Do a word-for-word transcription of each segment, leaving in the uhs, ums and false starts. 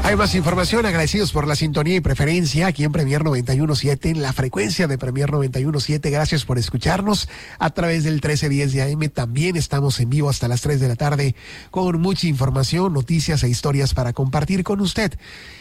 Hay más información, agradecidos por la sintonía y preferencia aquí en Premier noventa y uno punto siete, en la frecuencia de Premier noventa y uno punto siete. Gracias por escucharnos a través del trece diez de A M. También estamos en vivo hasta las tres de la tarde con mucha información, noticias e historias para compartir con usted.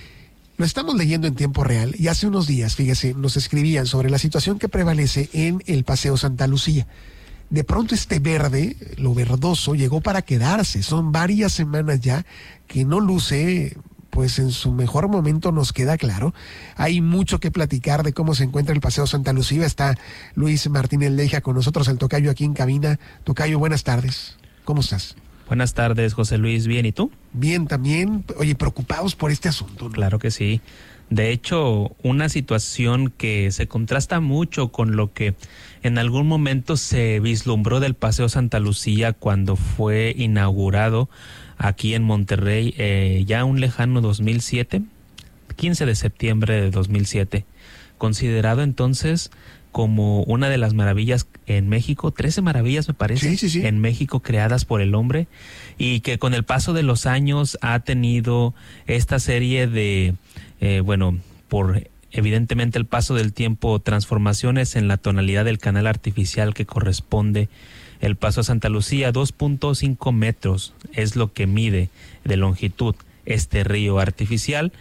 Lo estamos leyendo en tiempo real y hace unos días, fíjese, nos escribían sobre la situación que prevalece en el Paseo Santa Lucía. De pronto este verde, lo verdoso, llegó para quedarse. Son varias semanas ya que no luce pues en su mejor momento, nos queda claro. Hay mucho que platicar de cómo se encuentra el Paseo Santa Lucía. Está Luis Martínez Leja con nosotros, el tocayo aquí en cabina. Tocayo, buenas tardes. ¿Cómo estás? Buenas tardes, José Luis. ¿Bien? ¿Y tú? Bien, también. Oye, preocupados por este asunto, ¿no? Claro que sí. De hecho, una situación que se contrasta mucho con lo que en algún momento se vislumbró del Paseo Santa Lucía cuando fue inaugurado aquí en Monterrey, eh, ya un lejano dos mil siete, quince de septiembre de dos mil siete, considerado entonces como una de las maravillas en México, trece maravillas me parece, sí, sí, sí. en México creadas por el hombre, y que con el paso de los años ha tenido esta serie de, eh, bueno, por evidentemente el paso del tiempo, transformaciones en la tonalidad del canal artificial que corresponde el Paso a Santa Lucía. Dos punto cinco metros es lo que mide de longitud este río artificial.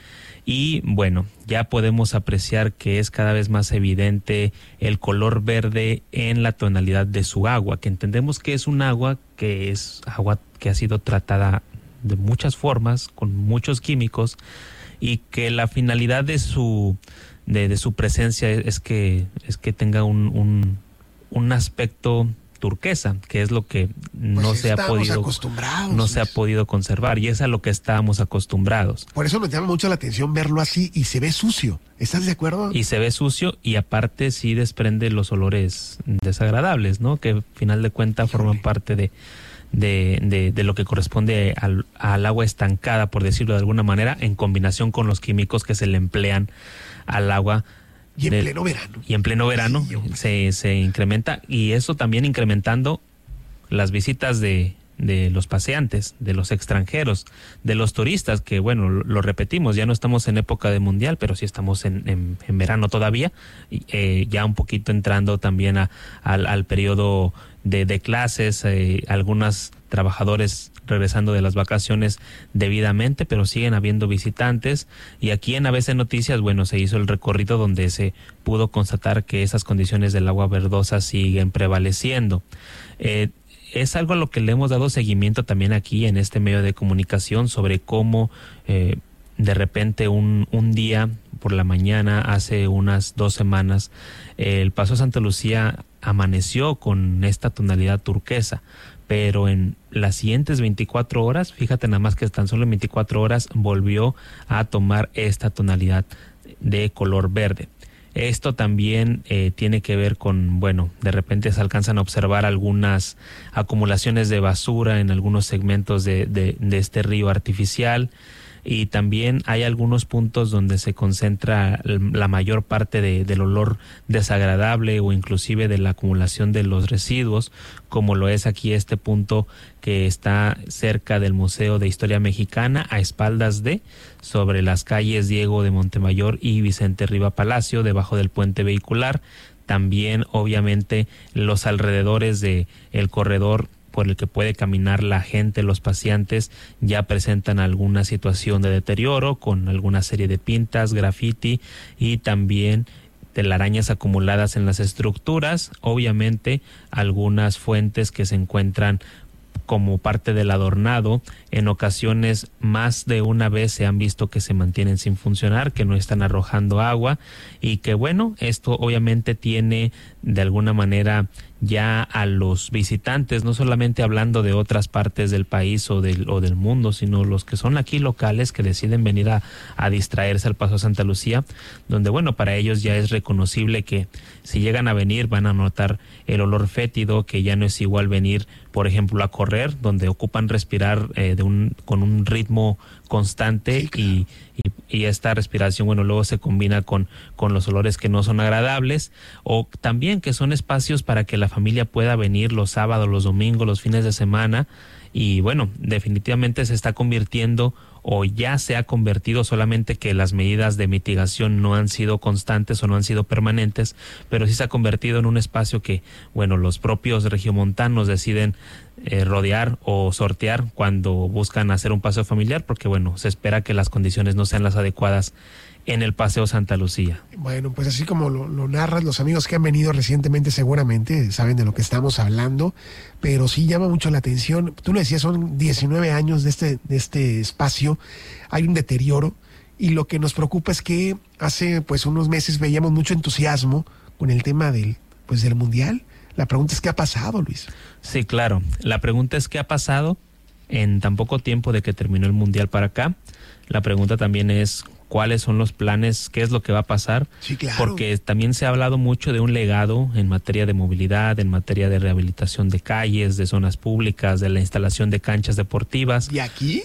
Y bueno, ya podemos apreciar que es cada vez más evidente el color verde en la tonalidad de su agua, que entendemos que es un agua que es agua que ha sido tratada de muchas formas, con muchos químicos, y que la finalidad de su de, de su presencia es que es que tenga un, un, un aspecto turquesa, que es lo que no pues se ha podido no se ha podido conservar, y es a lo que estábamos acostumbrados. Por eso nos llama mucho la atención verlo así, y se ve sucio. ¿Estás de acuerdo? Y se ve sucio, y aparte sí desprende los olores desagradables, ¿no? Que al final de cuentas forman parte de de, de de lo que corresponde al, al agua estancada, por decirlo de alguna manera, en combinación con los químicos que se le emplean al agua. Y en de, pleno verano. Y en pleno verano sí, se, se incrementa, y eso también incrementando las visitas de, de los paseantes, de los extranjeros, de los turistas, que bueno, lo, lo repetimos, ya no estamos en época de mundial, pero sí estamos en, en, en verano todavía, eh, ya un poquito entrando también a, al, al periodo de, de clases, eh, algunos trabajadores regresando de las vacaciones debidamente, pero siguen habiendo visitantes. Y aquí en A B C Noticias, bueno, se hizo el recorrido donde se pudo constatar que esas condiciones del agua verdosa siguen prevaleciendo. Eh, es algo a lo que le hemos dado seguimiento también aquí en este medio de comunicación, sobre cómo eh, de repente un, un día por la mañana, hace unas dos semanas, eh, el Paso Santa Lucía amaneció con esta tonalidad turquesa, pero en las siguientes veinticuatro horas, fíjate nada más que tan solo en veinticuatro horas volvió a tomar esta tonalidad de color verde. Esto también eh, tiene que ver con, bueno, de repente se alcanzan a observar algunas acumulaciones de basura en algunos segmentos de, de, de este río artificial, y también hay algunos puntos donde se concentra la mayor parte de, del olor desagradable, o inclusive de la acumulación de los residuos, como lo es aquí este punto que está cerca del Museo de Historia Mexicana, a espaldas de, sobre las calles Diego de Montemayor y Vicente Riva Palacio, debajo del puente vehicular. También obviamente los alrededores de el corredor por el que puede caminar la gente, los paseantes, ya presentan alguna situación de deterioro, con alguna serie de pintas, grafiti, y también telarañas acumuladas en las estructuras. Obviamente algunas fuentes que se encuentran como parte del adornado. En ocasiones, más de una vez se han visto que se mantienen sin funcionar, que no están arrojando agua, y que bueno, esto obviamente tiene de alguna manera ya a los visitantes, no solamente hablando de otras partes del país o del, o del mundo, sino los que son aquí locales, que deciden venir a, a distraerse al Paso Santa Lucía, donde bueno, para ellos ya es reconocible que si llegan a venir van a notar el olor fétido, que ya no es igual venir, por ejemplo, a correr, donde ocupan respirar eh, de un con un ritmo constante, sí, claro. y, y, y esta respiración, bueno, luego se combina con, con los olores que no son agradables, o también que son espacios para que la familia pueda venir los sábados, los domingos, los fines de semana, y bueno, definitivamente se está convirtiendo o ya se ha convertido, solamente que las medidas de mitigación no han sido constantes o no han sido permanentes, pero sí se ha convertido en un espacio que, bueno, los propios regiomontanos deciden eh, rodear o sortear cuando buscan hacer un paseo familiar, porque bueno, se espera que las condiciones no sean las adecuadas en el Paseo Santa Lucía. Bueno, pues así como lo, lo narras, los amigos que han venido recientemente seguramente saben de lo que estamos hablando, pero sí llama mucho la atención. Tú lo decías, son diecinueve años de este, de este espacio, hay un deterioro, y lo que nos preocupa es que hace pues unos meses veíamos mucho entusiasmo con el tema del, pues, del Mundial. La pregunta es, ¿qué ha pasado, Luis? Sí, claro. La pregunta es, ¿qué ha pasado en tan poco tiempo de que terminó el Mundial para acá? La pregunta también es, ¿cuáles son los planes? ¿Qué es lo que va a pasar? Sí, claro. Porque también se ha hablado mucho de un legado en materia de movilidad, en materia de rehabilitación de calles, de zonas públicas, de la instalación de canchas deportivas. ¿Y aquí?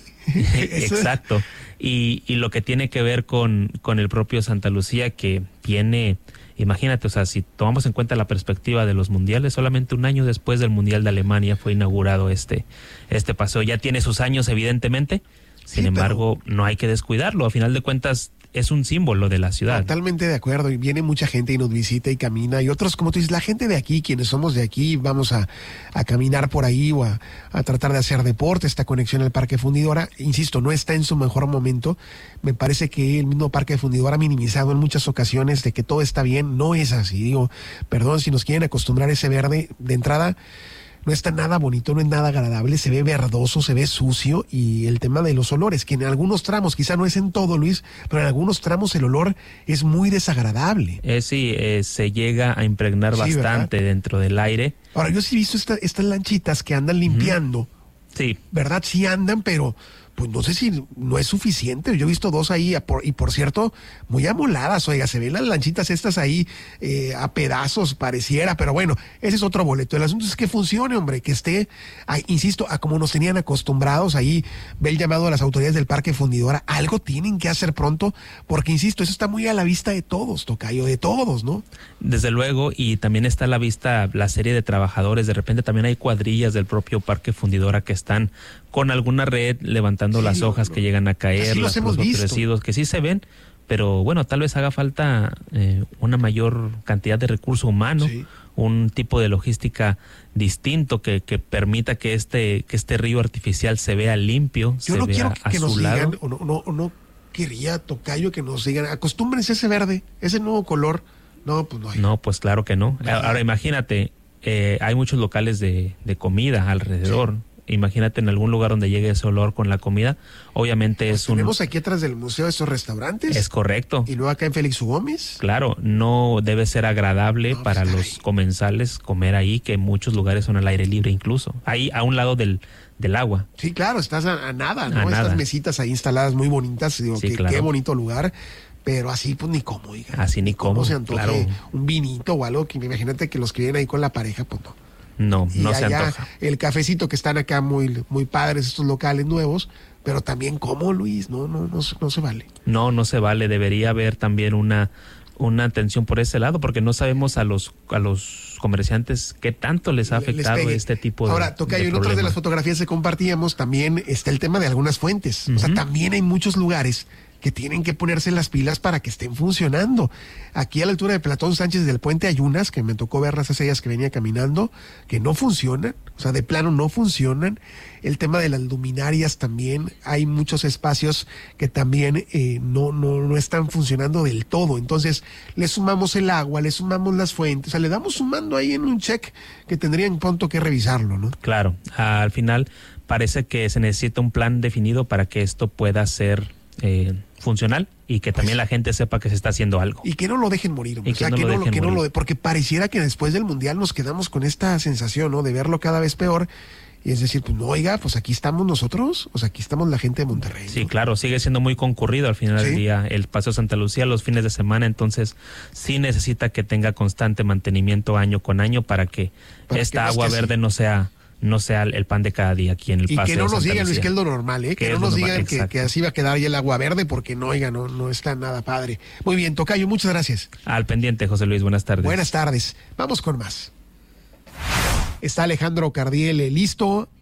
Exacto. Y, y lo que tiene que ver con, con el propio Santa Lucía, que tiene, imagínate, o sea, si tomamos en cuenta la perspectiva de los mundiales, solamente un año después del Mundial de Alemania fue inaugurado este, este paseo. Ya tiene sus años, evidentemente. Sin sí, embargo, pero no hay que descuidarlo. A final de cuentas, es un símbolo de la ciudad. Totalmente de acuerdo. Y viene mucha gente y nos visita y camina. Y otros, como tú dices, la gente de aquí, quienes somos de aquí, vamos a, a caminar por ahí o a, a tratar de hacer deporte. Esta conexión al Parque Fundidora, insisto, no está en su mejor momento. Me parece que el mismo Parque Fundidora ha minimizado en muchas ocasiones de que todo está bien. No es así. Digo, perdón, si nos quieren acostumbrar a ese verde, de entrada no está nada bonito, no es nada agradable, se ve verdoso, se ve sucio, y el tema de los olores, que en algunos tramos, quizá no es en todo, Luis, pero en algunos tramos el olor es muy desagradable. Eh, sí, eh, se llega a impregnar sí, bastante, ¿verdad?, dentro del aire. Ahora, yo sí he visto esta, estas lanchitas que andan limpiando. Uh-huh. Sí. ¿Verdad? Sí andan, pero pues no sé si no es suficiente. Yo he visto dos ahí, y por cierto, muy amoladas, oiga, se ven las lanchitas estas ahí eh, a pedazos, pareciera, pero bueno, ese es otro boleto. El asunto es que funcione, hombre, que esté, ah, insisto, a como nos tenían acostumbrados. Ahí ve el llamado a las autoridades del Parque Fundidora, algo tienen que hacer pronto, porque insisto, eso está muy a la vista de todos, tocayo, de todos, ¿no? Desde luego, y también está a la vista la serie de trabajadores. De repente también hay cuadrillas del propio Parque Fundidora que están con alguna red levantando sí, las hojas no, que llegan a caer, los, los residuos que sí se ven, pero bueno, tal vez haga falta eh, una mayor cantidad de recurso humano, sí, un tipo de logística distinto que, que permita que este que este río artificial se vea limpio, Yo se no vea quiero que nos azulado. digan, o no, no, no quería, tocayo, que nos digan, acostúmbrense a ese verde, ese nuevo color. No, pues no hay. No, pues claro que no. Ahora, Ahora imagínate, eh, hay muchos locales de, de comida alrededor. Sí. Imagínate en algún lugar donde llegue ese olor con la comida. Obviamente pues es un... Tenemos aquí atrás del museo estos restaurantes. Es correcto. Y luego acá en Félix U. Gómez. Claro, no debe ser agradable no, para pues, los ahí. comensales comer ahí, que muchos lugares son al aire libre incluso. Ahí a un lado del, del agua. Sí, claro, estás a, a nada, ¿no? A Estas nada. mesitas ahí instaladas muy bonitas. Digo, sí, que, claro. Qué bonito lugar. Pero así, pues, ni cómo, oiga. Así ni cómo, se antoje claro. un vinito o algo, que imagínate que los que vienen ahí con la pareja, pues no. No, y no allá, se antoja. El cafecito que están acá muy, muy padres, estos locales nuevos, pero también cómo, Luis, no, no, no, no se vale. No, no se vale. Debería haber también una, una atención por ese lado, porque no sabemos a los, a los comerciantes qué tanto les ha afectado les este tipo de Ahora, tocayo, de en otras de las fotografías que compartíamos también está el tema de algunas fuentes. Uh-huh. O sea, también hay muchos lugares que tienen que ponerse las pilas para que estén funcionando. Aquí a la altura de Platón Sánchez del Puente hay unas que me tocó verlas hace días que venía caminando, que no funcionan, o sea, de plano no funcionan. El tema de las luminarias también, hay muchos espacios que también eh, no, no, no están funcionando del todo. Entonces, le sumamos el agua, le sumamos las fuentes, o sea, le damos sumando ahí en un check que tendrían pronto que revisarlo, ¿no? Claro, al final parece que se necesita un plan definido para que esto pueda ser Eh, funcional y que también pues, la gente sepa que se está haciendo algo. Y que no lo dejen morir, y o sea, que, no, que, lo no, dejen que morir. no lo porque pareciera que después del Mundial nos quedamos con esta sensación, ¿no? De verlo cada vez peor. Y es decir, pues no, oiga, pues aquí estamos nosotros, o sea, aquí estamos la gente de Monterrey, ¿no? Sí, claro, sigue siendo muy concurrido al final ¿Sí? del día el Paseo Santa Lucía los fines de semana, entonces sí necesita que tenga constante mantenimiento año con año para que para esta que agua verde sí. no sea no sea el pan de cada día aquí en el y Paseo que no nos Santa digan, Lucía. Luis, que es lo normal, ¿eh? Que, que no nos digan que, que así va a quedar ya el agua verde, porque no, oiga, no, no está nada padre. Muy bien, tocayo, muchas gracias. Al pendiente, José Luis, buenas tardes. Buenas tardes. Vamos con más. Está Alejandro Cardiel listo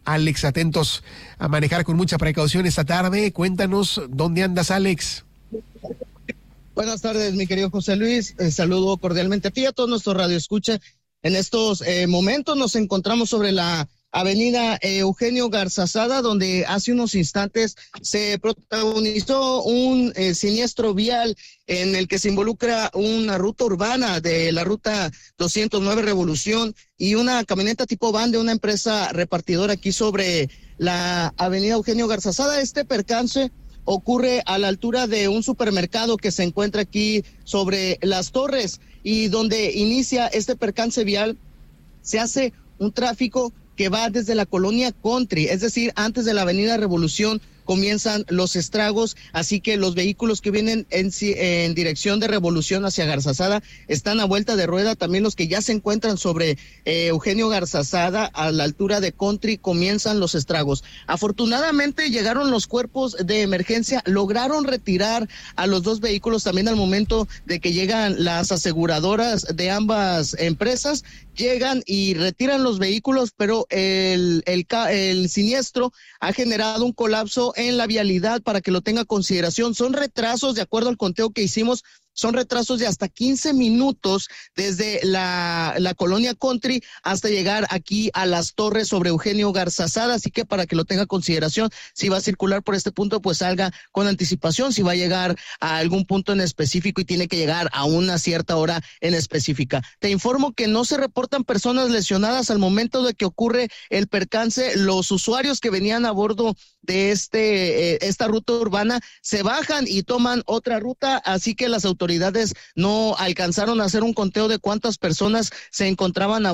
Alex, atentos a manejar con mucha precaución esta tarde. Cuéntanos, ¿dónde andas, Alex? Buenas tardes, mi querido José Luis. Eh, saludo cordialmente a ti y a todos nuestros radioescucha. En estos eh, momentos nos encontramos sobre la avenida eh, Eugenio Garzazada, donde hace unos instantes se protagonizó un eh, siniestro vial en el que se involucra una ruta urbana de la ruta doscientos nueve Revolución y una camioneta tipo van de una empresa repartidora aquí sobre la avenida Eugenio Garzazada. Este percance ocurre a la altura de un supermercado que se encuentra aquí sobre Las Torres, y donde inicia este percance vial se hace un tráfico que va desde la colonia Country, es decir, antes de la avenida Revolución comienzan los estragos, así que los vehículos que vienen en, en dirección de Revolución hacia Garzazada están a vuelta de rueda. También los que ya se encuentran sobre eh, Eugenio Garzazada a la altura de Country comienzan los estragos. Afortunadamente llegaron los cuerpos de emergencia, lograron retirar a los dos vehículos también al momento de que llegan las aseguradoras de ambas empresas, llegan y retiran los vehículos, pero el, el, el siniestro ha generado un colapso en la vialidad para que lo tenga en consideración. Son retrasos, de acuerdo al conteo que hicimos, son retrasos de hasta quince minutos desde la, la colonia Country hasta llegar aquí a Las Torres sobre Eugenio Garzazada, así que para que lo tenga en consideración, si va a circular por este punto, pues salga con anticipación, si va a llegar a algún punto en específico y tiene que llegar a una cierta hora en específica. Te informo que no se reportan personas lesionadas al momento de que ocurre el percance. Los usuarios que venían a bordo de este eh, esta ruta urbana se bajan y toman otra ruta, así que las autoridades no alcanzaron a hacer un conteo de cuántas personas se encontraban a